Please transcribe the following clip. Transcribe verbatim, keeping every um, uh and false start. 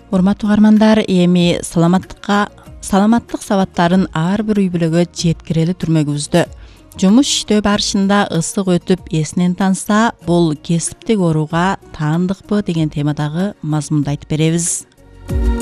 Урматтуу угармандар, эми саламаттыкка саламаттык сабаттарын ар бир үй бүлөгө жеткирели түрмөгүбүздө. Жумуш иштөө барышында ысык өтүп эсинен танса, бул кесиптик ооруга таандыкпы деген темадагы мазмунду айтып беребиз.